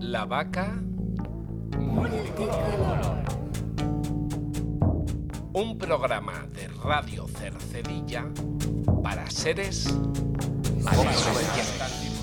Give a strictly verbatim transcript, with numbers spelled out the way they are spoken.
La vaca multicolor. Un programa de Radio Cercedilla para seres valerosos.